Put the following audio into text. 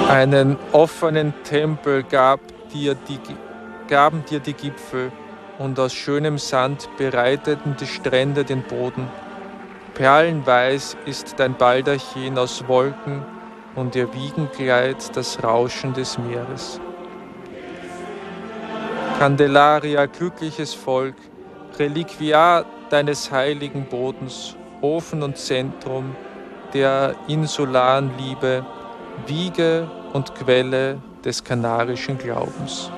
Einen offenen Tempel gaben dir die Gipfel, und aus schönem Sand bereiteten die Strände den Boden. Perlenweiß ist dein Baldachin aus Wolken und ihr Wiegenkleid das Rauschen des Meeres. Candelaria, glückliches Volk, Reliquiar deines heiligen Bodens, Ofen und Zentrum der insularen Liebe, Wiege und Quelle des kanarischen Glaubens.